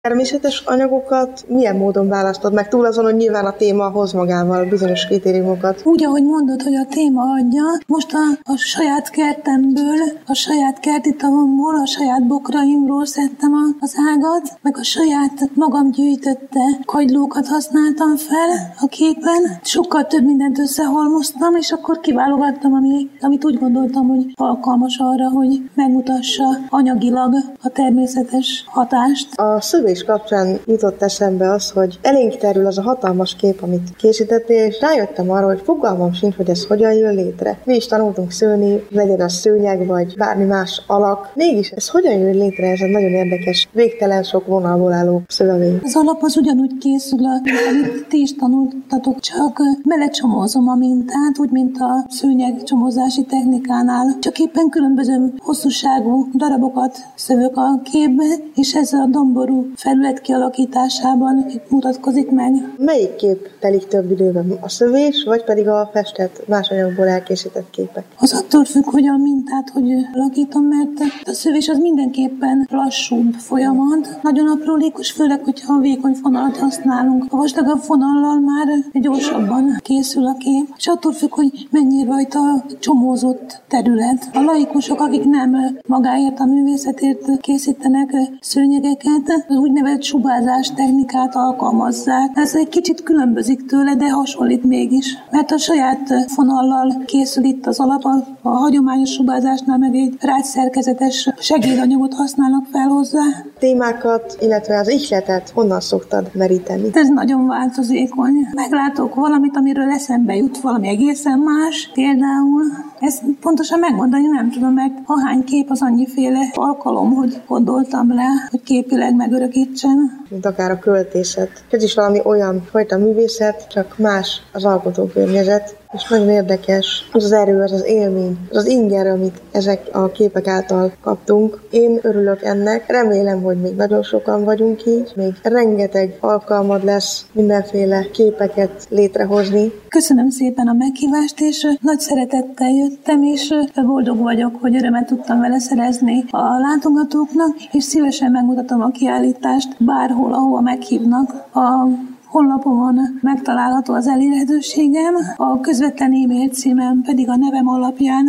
Természetes anyagokat milyen módon választod meg? Túl azon, hogy nyilván a téma hoz magával bizonyos kritériumokat. Úgy, ahogy mondod, hogy a téma adja, most a saját kertemből, a saját kerti tavamból, a saját bokraimról szedtem az ágat, meg a saját magam gyűjtötte kagylókat használtam fel a képen. Sokkal több mindent összehalmoztam, és akkor kiválogattam, amit úgy gondoltam, hogy alkalmas arra, hogy megmutassa anyagilag a természetes hatást. A szövés kapcsán jutott eszembe az, hogy elénk terül az a hatalmas kép, amit készítettél, és rájöttem arra, hogy fogalmam sincs, hogy ez hogyan jön létre. Mi is tanultunk szőni, legyen az szőnyeg, vagy bármi más alak. Mégis ez hogyan jön létre? Ez egy nagyon érdekes, végtelen sok vonalból álló szövevény. Az alap az ugyanúgy készül, amit ti is tanultatok, csak belecsomózom a mintát, úgy, mint a szőnyeg csomózási technikánál. Csak éppen különböző hosszúságú darabokat szövök a képbe, és ez a domború felület kialakításában mutatkozik meg. Melyik kép telik több időben? A szövés, vagy pedig a festett, más anyagból elkészített képek? Az attól függ, hogy a mintát hogy alakítom, mert a szövés az mindenképpen lassúbb folyamat. Nagyon aprólékos, főleg, hogyha vékony fonalat használunk. A vastagabb fonallal már gyorsabban készül a kép, és attól függ, hogy mennyi rajta csomózott terület. A laikusok, akik nem magáért a művészetért készítenek szőnyegeket, az úgynevezett subázás technikát alkalmazzák. Ez egy kicsit különbözik tőle, de hasonlít mégis. Mert a saját fonallal készül itt az alap, a hagyományos subázásnál meg egy rágyszerkezetes segédanyagot használnak fel hozzá. Témákat, illetve az ihletet honnan szoktad meríteni? Ez nagyon változékony. Meglátok valamit, amiről eszembe jut, valami egészen más. Például ezt pontosan megmondani nem tudom, mert ahány kép az annyiféle alkalom, hogy gondoltam rá, hogy képileg megörökítsen. Mint akár a költészet. Ez is valami olyan fajta művészet, csak más az alkotókörnyezet. És nagyon érdekes az az erő, az az élmény, az az inger, amit ezek a képek által kaptunk. Én örülök ennek, remélem, hogy még nagyon sokan vagyunk így, még rengeteg alkalmad lesz mindenféle képeket létrehozni. Köszönöm szépen a meghívást, és nagy szeretettel jöttem, és boldog vagyok, hogy örömet tudtam vele szerezni a látogatóknak, és szívesen megmutatom a kiállítást bárhol, ahol meghívnak. A honlapomon megtalálható az elérhetőségem, a közvetlen e-mail címem pedig a nevem alapján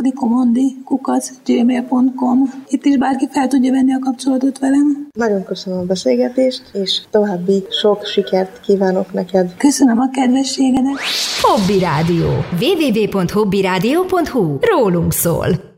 vagdikomondi@gmail.com. Itt is bárki fel tudja venni a kapcsolatot velem. Nagyon köszönöm a beszélgetést, és további sok sikert kívánok neked. Köszönöm a kedvességedet. Hobby Rádió. www.hobbyradio.hu. Rólunk szól.